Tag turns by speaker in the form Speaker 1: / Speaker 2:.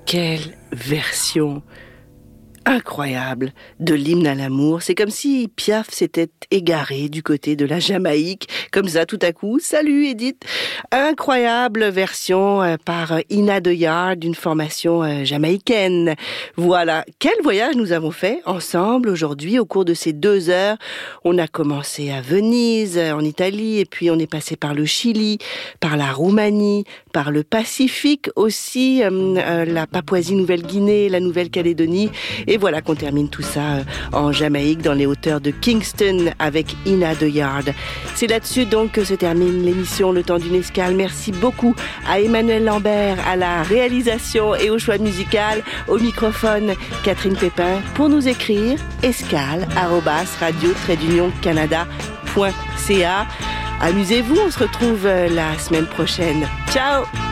Speaker 1: Quelle version incroyable de l'hymne à l'amour. C'est comme si Piaf s'était égaré du côté de la Jamaïque, comme ça tout à coup. Salut Edith. Incroyable version par Ina De Yard, d'une formation jamaïcaine. Voilà, quel voyage nous avons fait ensemble aujourd'hui au cours de ces 2 heures. On a commencé à Venise, en Italie, et puis on est passé par le Chili, par la Roumanie, par le Pacifique aussi, la Papouasie-Nouvelle-Guinée, la Nouvelle-Calédonie. Et voilà qu'on termine tout ça en Jamaïque, dans les hauteurs de Kingston, avec Ina De Yard. C'est là-dessus donc que se termine l'émission Le Temps d'une Escale. Merci beaucoup à Emmanuel Lambert, à la réalisation et au choix musical. Au microphone, Catherine Pépin. Pour nous écrire, escale@radio-canada.ca. Amusez-vous, on se retrouve la semaine prochaine. Ciao!